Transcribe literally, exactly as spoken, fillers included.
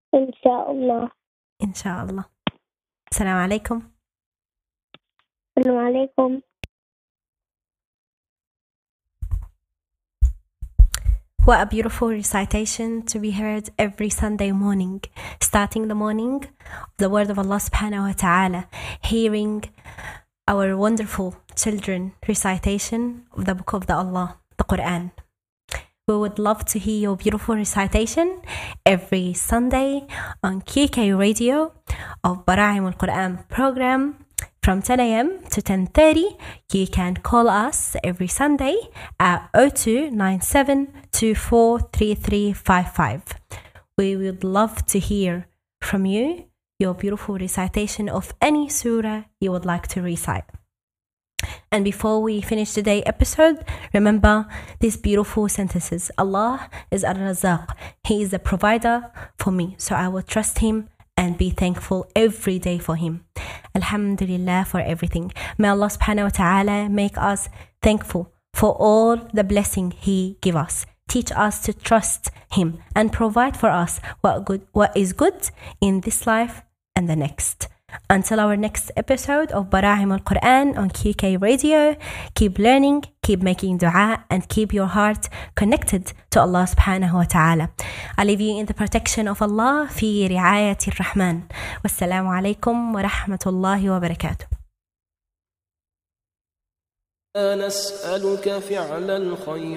إن شاء الله. إن شاء الله. السلام عليكم. السلام عليكم. What a beautiful recitation to be heard every Sunday morning, starting the morning, the word of Allah subhanahu wa ta'ala, hearing our wonderful children recitation of the book of the Allah, the Quran. We would love to hear your beautiful recitation every Sunday on Q K Radio of Bara'im al-Quran program from ten a.m. to ten thirty. You can call us every Sunday at zero two nine seven two four three three five five. We would love to hear from you your beautiful recitation of any surah you would like to recite. And before we finish today's episode, remember these beautiful sentences. Allah is Ar-Razzaq. He is the provider for me. So I will trust Him and be thankful every day for Him. Alhamdulillah for everything. May Allah subhanahu wa ta'ala make us thankful for all the blessing He give us. Teach us to trust Him and provide for us what good, what is good in this life and the next. Until our next episode of Bara'im al-Quran on Q K Radio, keep learning, keep making dua, and keep your heart connected to Allah subhanahu wa ta'ala. I leave you in the protection of Allah في رعاية الرحمن. والسلام عليكم ورحمة الله وبركاته. نسألك فعل الخير